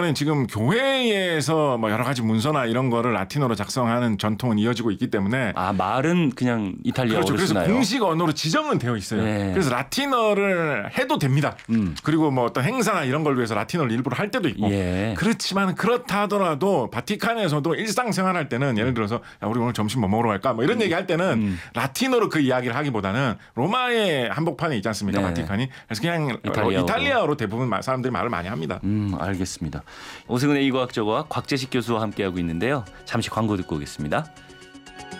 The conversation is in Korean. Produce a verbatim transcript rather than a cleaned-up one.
경우는 지금 교회에서 뭐 여러 가지 문서나 이런 거를 라틴어로 작성하는 전통은 이어지고 있기 때문에 아 말은 그냥 이탈리아어로 그렇죠. 그래서 쓰나요? 공식 언어로 지정은 되어 있어요. 네. 그래서 라틴어를 해도 됩니다. 음. 그리고 뭐 어떤 행사나 이런 걸 위해서 라틴어를 일부러 할 때도 있고. 예. 그렇지만 그렇다 하더라도 바티칸에서도 일상생활할 때는 예를 들어서 야, 우리 오늘 점심 뭐 먹으러 갈까? 뭐 이런 얘기 할 때는 음. 라틴어로 그 이야기를 하기보다는 로마의 한복판에 있지 않습니까? 네. 바티칸이. 그래서 그냥 이탈리아어로. 이탈리아어로 대부분 사람들이 말을 많이 합니다. 음, 알겠습니다. 오승훈의 이과학적어학 곽재식 교수와 함께하고 있는데요. 잠시 광고 듣고 오겠습니다.